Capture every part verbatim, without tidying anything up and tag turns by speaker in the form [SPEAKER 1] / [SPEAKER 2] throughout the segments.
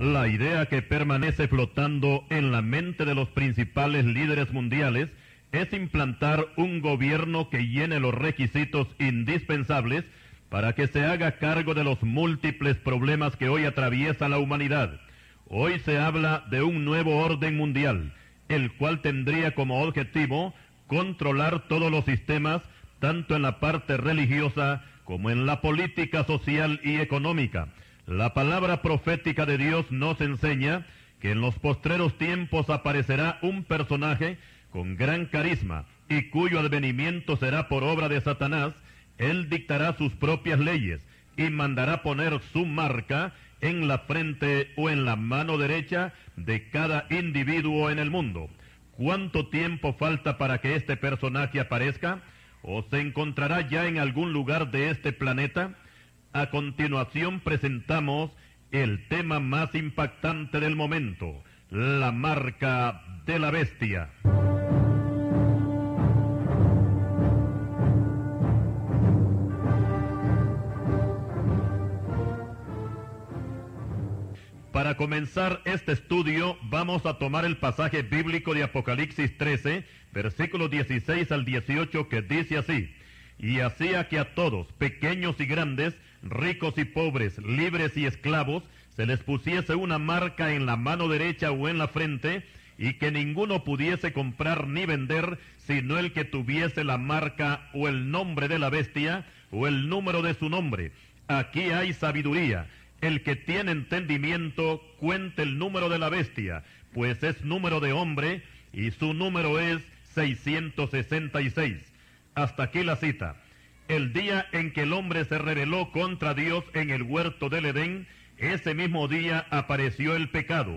[SPEAKER 1] La idea que permanece flotando en la mente de los principales líderes mundiales es implantar un gobierno que llene los requisitos indispensables para que se haga cargo de los múltiples problemas que hoy atraviesa la humanidad. Hoy se habla de un nuevo orden mundial, el cual tendría como objetivo controlar todos los sistemas, tanto en la parte religiosa como en la política social y económica. La palabra profética de Dios nos enseña que en los postreros tiempos aparecerá un personaje con gran carisma y cuyo advenimiento será por obra de Satanás. Él dictará sus propias leyes y mandará poner su marca en la frente o en la mano derecha de cada individuo en el mundo. ¿Cuánto tiempo falta para que este personaje aparezca? ¿O se encontrará ya en algún lugar de este planeta? A continuación presentamos el tema más impactante del momento, la marca de la bestia. Para comenzar este estudio, vamos a tomar el pasaje bíblico de Apocalipsis trece, versículos dieciséis al dieciocho, que dice así: Y hacía que a todos, pequeños y grandes, ricos y pobres, libres y esclavos, se les pusiese una marca en la mano derecha o en la frente, y que ninguno pudiese comprar ni vender, sino el que tuviese la marca o el nombre de la bestia, o el número de su nombre. Aquí hay sabiduría. El que tiene entendimiento, cuente el número de la bestia, pues es número de hombre, y su número es seiscientos sesenta y seis. Hasta aquí la cita. El día en que el hombre se rebeló contra Dios en el huerto del Edén, ese mismo día apareció el pecado,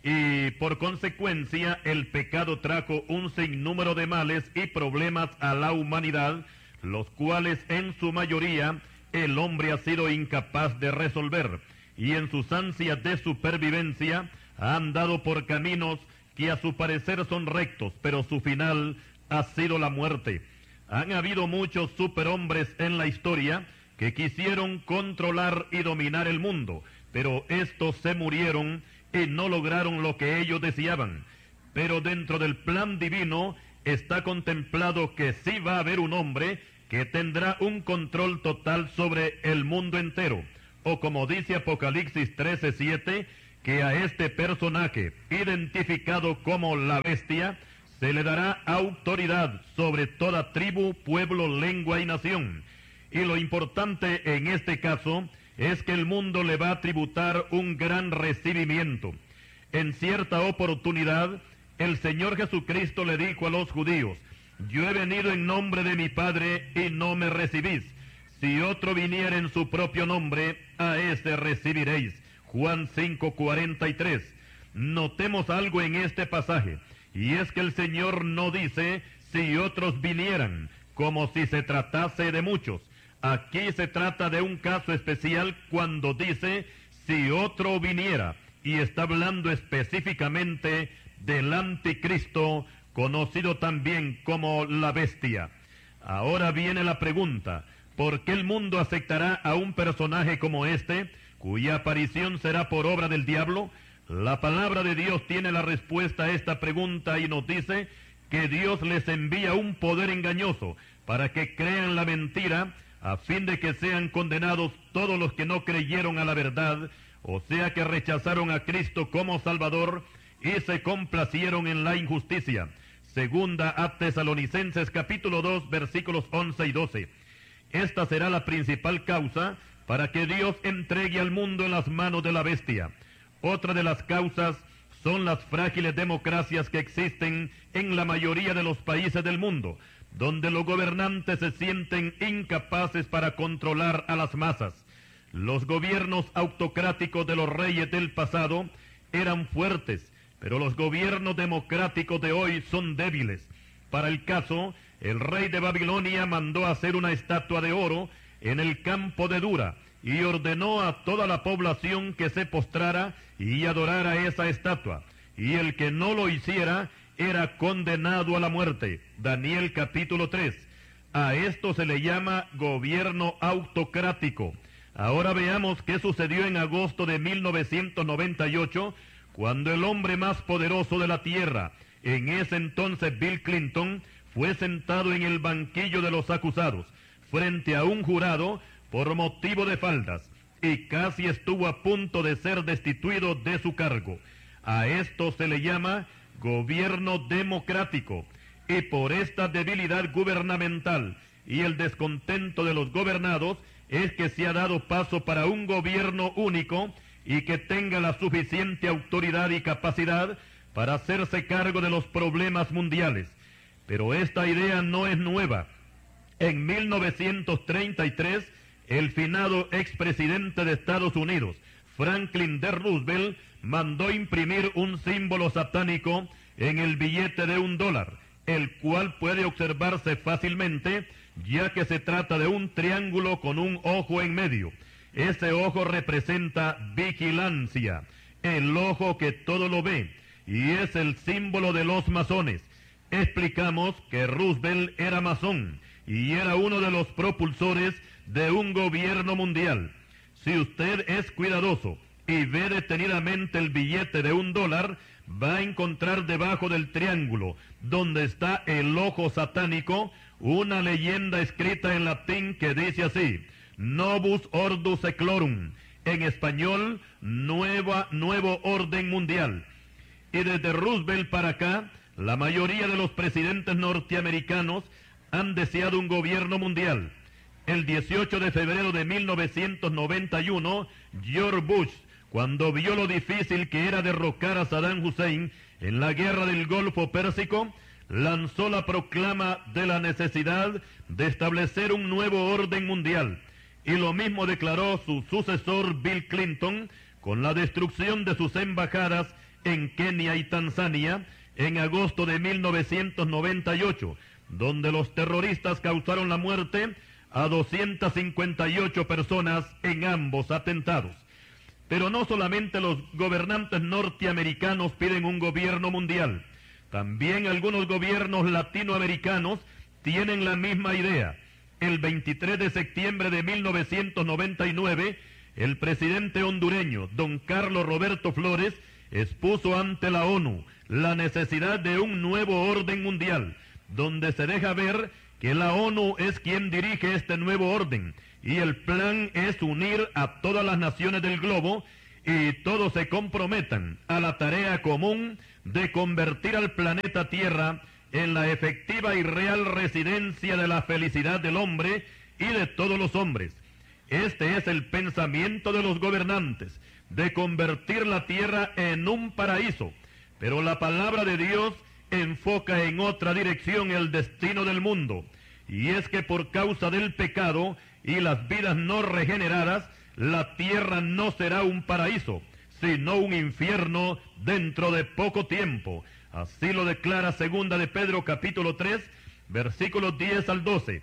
[SPEAKER 1] y por consecuencia el pecado trajo un sinnúmero de males y problemas a la humanidad, los cuales en su mayoría el hombre ha sido incapaz de resolver, y en sus ansias de supervivencia ha andado por caminos que a su parecer son rectos, pero su final ha sido la muerte. Han habido muchos superhombres en la historia que quisieron controlar y dominar el mundo, pero estos se murieron y no lograron lo que ellos deseaban. Pero dentro del plan divino está contemplado que sí va a haber un hombre que tendrá un control total sobre el mundo entero. O como dice Apocalipsis trece siete, que a este personaje, identificado como la bestia, se le dará autoridad sobre toda tribu, pueblo, lengua y nación. Y lo importante en este caso es que el mundo le va a tributar un gran recibimiento. En cierta oportunidad, el Señor Jesucristo le dijo a los judíos: yo he venido en nombre de mi Padre y no me recibís. Si otro viniera en su propio nombre, a ese recibiréis. Juan cinco cuarenta y tres. Notemos algo en este pasaje, y es que el Señor no dice si otros vinieran, como si se tratase de muchos. Aquí se trata de un caso especial cuando dice si otro viniera, y está hablando específicamente del anticristo, conocido también como la bestia. Ahora viene la pregunta: ¿por qué el mundo aceptará a un personaje como este, cuya aparición será por obra del diablo? La palabra de Dios tiene la respuesta a esta pregunta y nos dice que Dios les envía un poder engañoso para que crean la mentira, a fin de que sean condenados todos los que no creyeron a la verdad, o sea que rechazaron a Cristo como Salvador y se complacieron en la injusticia. Segunda a Tesalonicenses capítulo dos, versículos once y doce. Esta será la principal causa para que Dios entregue al mundo en las manos de la bestia. Otra de las causas son las frágiles democracias que existen en la mayoría de los países del mundo, donde los gobernantes se sienten incapaces para controlar a las masas. Los gobiernos autocráticos de los reyes del pasado eran fuertes, pero los gobiernos democráticos de hoy son débiles. Para el caso, el rey de Babilonia mandó hacer una estatua de oro en el campo de Dura y ordenó a toda la población que se postrara y adorara esa estatua, y el que no lo hiciera era condenado a la muerte. Daniel capítulo tres. A esto se le llama gobierno autocrático. Ahora veamos qué sucedió en agosto de mil novecientos noventa y ocho, cuando el hombre más poderoso de la tierra, en ese entonces Bill Clinton, fue sentado en el banquillo de los acusados, frente a un jurado por motivo de faltas, y casi estuvo a punto de ser destituido de su cargo. A esto se le llama gobierno democrático, y por esta debilidad gubernamental y el descontento de los gobernados es que se ha dado paso para un gobierno único y que tenga la suficiente autoridad y capacidad para hacerse cargo de los problemas mundiales. Pero esta idea no es nueva. En mil novecientos treinta y tres, el finado expresidente de Estados Unidos, Franklin D. Roosevelt, mandó imprimir un símbolo satánico en el billete de un dólar, el cual puede observarse fácilmente, ya que se trata de un triángulo con un ojo en medio. Ese ojo representa vigilancia, el ojo que todo lo ve, y es el símbolo de los masones. Explicamos que Roosevelt era masón y era uno de los propulsores de un gobierno mundial. Si usted es cuidadoso y ve detenidamente el billete de un dólar, va a encontrar debajo del triángulo, donde está el ojo satánico, una leyenda escrita en latín que dice así: Novus Ordo Seclorum, en español, nueva, nuevo orden mundial. Y desde Roosevelt para acá, la mayoría de los presidentes norteamericanos han deseado un gobierno mundial. El dieciocho de febrero de mil novecientos noventa y uno, George Bush, cuando vio lo difícil que era derrocar a Saddam Hussein en la guerra del Golfo Pérsico, lanzó la proclama de la necesidad de establecer un nuevo orden mundial. Y lo mismo declaró su sucesor Bill Clinton con la destrucción de sus embajadas en Kenia y Tanzania en agosto de mil novecientos noventa y ocho, donde los terroristas causaron la muerte a doscientas cincuenta y ocho personas en ambos atentados. Pero no solamente los gobernantes norteamericanos piden un gobierno mundial, también algunos gobiernos latinoamericanos tienen la misma idea. El veintitrés de septiembre de mil novecientos noventa y nueve, el presidente hondureño, don Carlos Roberto Flores, expuso ante la ONU la necesidad de un nuevo orden mundial, donde se deja ver que la ONU es quien dirige este nuevo orden, y el plan es unir a todas las naciones del globo y todos se comprometan a la tarea común de convertir al planeta Tierra en la efectiva y real residencia de la felicidad del hombre y de todos los hombres. Este es el pensamiento de los gobernantes, de convertir la Tierra en un paraíso, pero la palabra de Dios enfoca en otra dirección el destino del mundo, y es que por causa del pecado y las vidas no regeneradas, la tierra no será un paraíso, sino un infierno dentro de poco tiempo. Así lo declara segunda de Pedro capítulo tres, versículos diez al doce.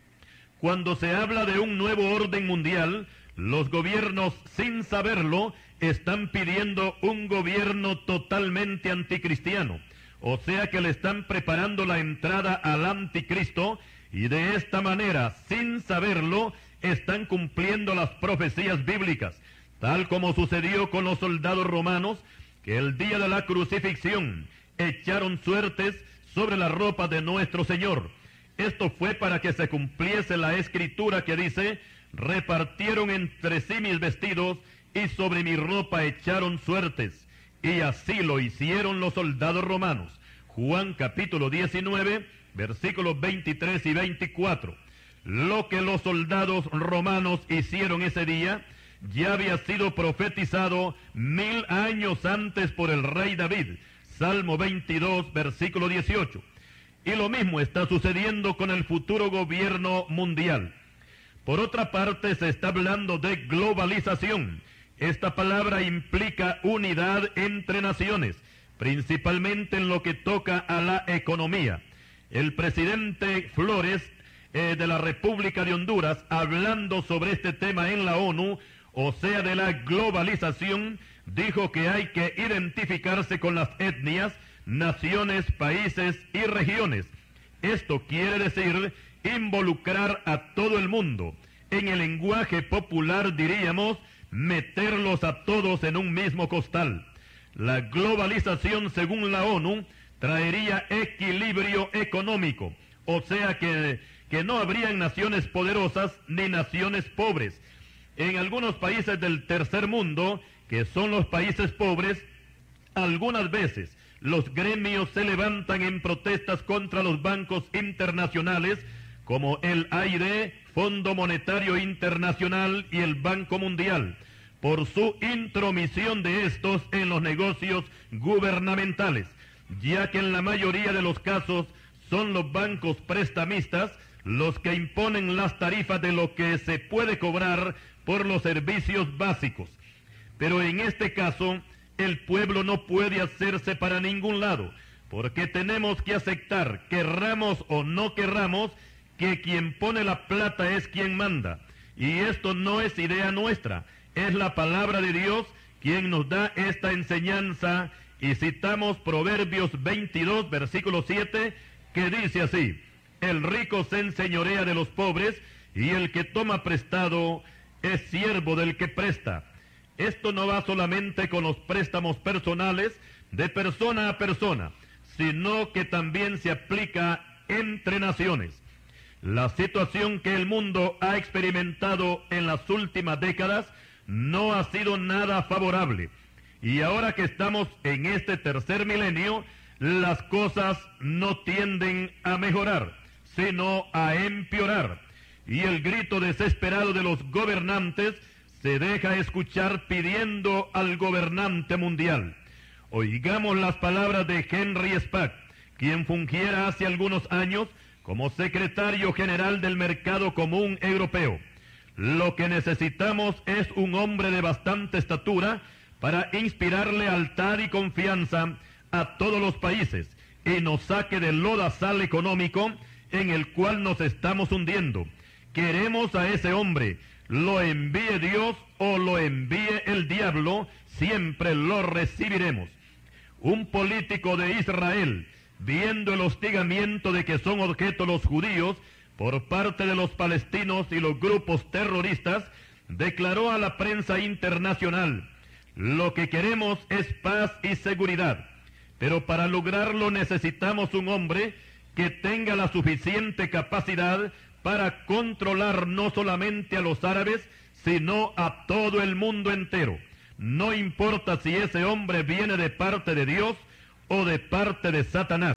[SPEAKER 1] Cuando se habla de un nuevo orden mundial, los gobiernos, sin saberlo, están pidiendo un gobierno totalmente anticristiano. O sea que le están preparando la entrada al anticristo, y de esta manera, sin saberlo, están cumpliendo las profecías bíblicas, tal como sucedió con los soldados romanos, que el día de la crucifixión echaron suertes sobre la ropa de nuestro Señor. Esto fue para que se cumpliese la escritura que dice: repartieron entre sí mis vestidos y sobre mi ropa echaron suertes. Y así lo hicieron los soldados romanos. Juan capítulo diecinueve, versículos veintitrés y veinticuatro. Lo que los soldados romanos hicieron ese día ya había sido profetizado mil años antes por el rey David. Salmo veintidós, versículo dieciocho. Y lo mismo está sucediendo con el futuro gobierno mundial. Por otra parte, se está hablando de globalización. Esta palabra implica unidad entre naciones, principalmente en lo que toca a la economía. El presidente Flores eh, de la República de Honduras, hablando sobre este tema en la ONU, o sea, de la globalización, dijo que hay que identificarse con las etnias, naciones, países y regiones. Esto quiere decir involucrar a todo el mundo. En el lenguaje popular diríamos meterlos a todos en un mismo costal. La globalización, según la ONU, traería equilibrio económico, o sea que, que no habrían naciones poderosas ni naciones pobres. En algunos países del tercer mundo, que son los países pobres, algunas veces los gremios se levantan en protestas contra los bancos internacionales, como el A I D, Fondo Monetario Internacional y el Banco Mundial, por su intromisión de estos en los negocios gubernamentales, ya que en la mayoría de los casos son los bancos prestamistas los que imponen las tarifas de lo que se puede cobrar por los servicios básicos. Pero en este caso, el pueblo no puede hacerse para ningún lado, porque tenemos que aceptar, querramos o no querramos, que quien pone la plata es quien manda. Y esto no es idea nuestra, es la palabra de Dios quien nos da esta enseñanza, y citamos Proverbios veintidós, versículo siete, que dice así: el rico se enseñorea de los pobres, y el que toma prestado es siervo del que presta. Esto no va solamente con los préstamos personales de persona a persona, sino que también se aplica entre naciones. La situación que el mundo ha experimentado en las últimas décadas no ha sido nada favorable. Y ahora que estamos en este tercer milenio, las cosas no tienden a mejorar, sino a empeorar. Y el grito desesperado de los gobernantes se deja escuchar pidiendo al gobernante mundial. Oigamos las palabras de Henry Spack, quien fungiera hace algunos años como secretario general del Mercado Común Europeo. Lo que necesitamos es un hombre de bastante estatura para inspirar lealtad y confianza a todos los países y nos saque del lodazal económico en el cual nos estamos hundiendo. Queremos a ese hombre, lo envíe Dios o lo envíe el diablo, siempre lo recibiremos. Un político de Israel, viendo el hostigamiento de que son objeto los judíos por parte de los palestinos y los grupos terroristas, declaró a la prensa internacional: lo que queremos es paz y seguridad, pero para lograrlo necesitamos un hombre que tenga la suficiente capacidad para controlar no solamente a los árabes, sino a todo el mundo entero. No importa si ese hombre viene de parte de Dios o de parte de Satanás.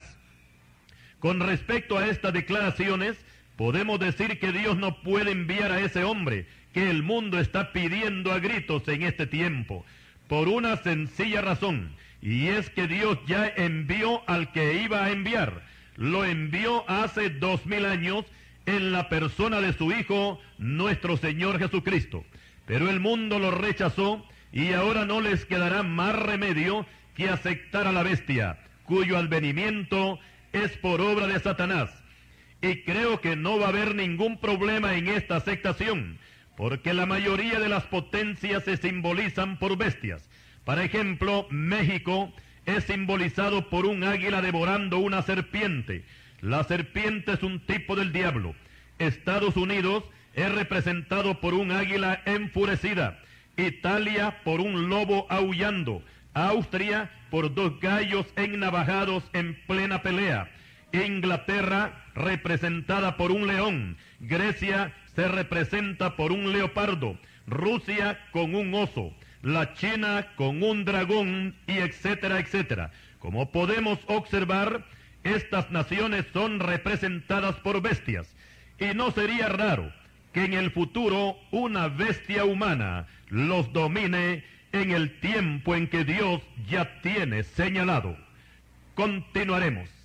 [SPEAKER 1] Con respecto a estas declaraciones, podemos decir que Dios no puede enviar a ese hombre que el mundo está pidiendo a gritos en este tiempo, por una sencilla razón, y es que Dios ya envió al que iba a enviar. Lo envió hace dos mil años en la persona de su Hijo, nuestro Señor Jesucristo. Pero el mundo lo rechazó y ahora no les quedará más remedio que aceptar a la bestia, cuyo advenimiento es por obra de Satanás. Y creo que no va a haber ningún problema en esta aceptación, porque la mayoría de las potencias se simbolizan por bestias. Por ejemplo, México es simbolizado por un águila devorando una serpiente. La serpiente es un tipo del diablo. Estados Unidos es representado por un águila enfurecida. Italia por un lobo aullando. Austria por dos gallos ennavajados en plena pelea. Inglaterra representada por un león. Grecia se representa por un leopardo. Rusia con un oso. La China con un dragón, y etcétera, etcétera. Como podemos observar, estas naciones son representadas por bestias, y no sería raro que en el futuro una bestia humana los domine en el tiempo en que Dios ya tiene señalado. Continuaremos.